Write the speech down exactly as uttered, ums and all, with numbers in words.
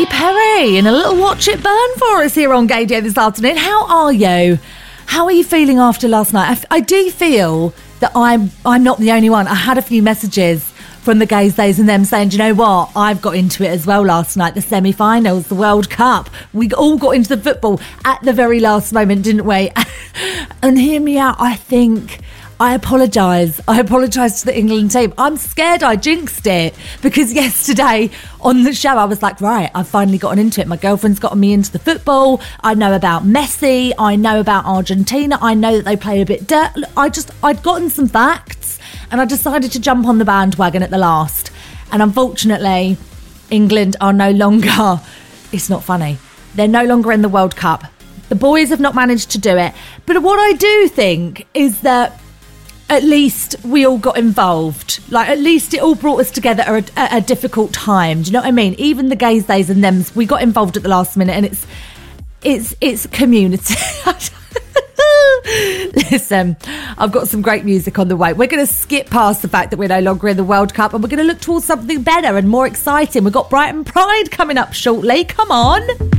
Perry and a little Watch It Burn for us here on Gaydio this afternoon. How are you? How are you feeling after last night? I, f- I do feel that I'm I'm not the only one. I had a few messages from the Gays Days and them saying, do you know what? I've got into it as well last night. The semi-finals, the World Cup. We all got into the football at the very last moment, didn't we? And hear me out. I think... I apologise. I apologise to the England team. I'm scared I jinxed it because yesterday on the show I was like, right, I've finally gotten into it. My girlfriend's gotten me into the football. I know about Messi. I know about Argentina. I know that they play a bit dirt. I just, I'd gotten some facts and I decided to jump on the bandwagon at the last. And unfortunately, England are no longer, it's not funny, they're no longer in the World Cup. The boys have not managed to do it. But what I do think is that at least we all got involved. Like, at least it all brought us together at a, a difficult time. Do you know what I mean? Even the Gays Days and thems, we got involved at the last minute, and it's it's it's community. Listen, I've got some great music on the way. We're going to skip past the fact that we're no longer in the World Cup, and we're going to look towards something better and more exciting. We've got Brighton Pride coming up shortly. Come on.